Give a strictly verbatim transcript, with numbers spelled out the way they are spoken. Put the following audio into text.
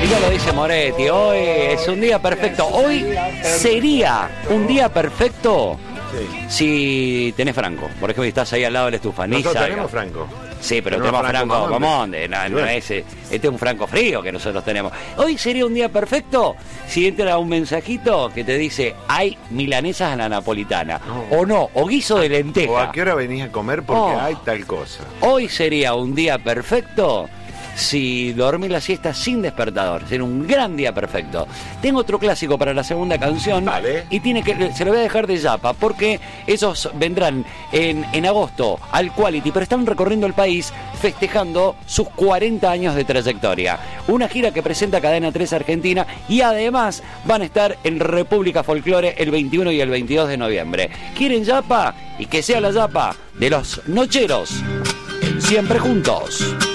Y ya lo dice Moretti, hoy es un día perfecto. Hoy sería un día perfecto sí. si tenés Franco. Por ejemplo, estás ahí al lado de la estufa. Nosotros tenemos Franco. Sí, pero tenemos Franco, Franco Mamonde. No, no es, este es un Franco frío que nosotros tenemos. Hoy sería un día perfecto si entra un mensajito que te dice hay milanesas a la napolitana. No. O no, o guiso de lenteja. O a qué hora venís a comer porque oh. hay tal cosa. Hoy sería un día perfecto si dormí la siesta sin despertador. Sería un gran día perfecto. Tengo otro clásico para la segunda canción. Vale. Y tiene que, se lo voy a dejar de Yapa, porque esos vendrán en, en agosto al Quality, pero están recorriendo el país festejando sus cuarenta años de trayectoria. Una gira que presenta Cadena tres Argentina y además van a estar en República Folklore el veintiuno y el veintidós de noviembre. ¿Quieren Yapa? Y que sea la Yapa de los Nocheros. Siempre juntos.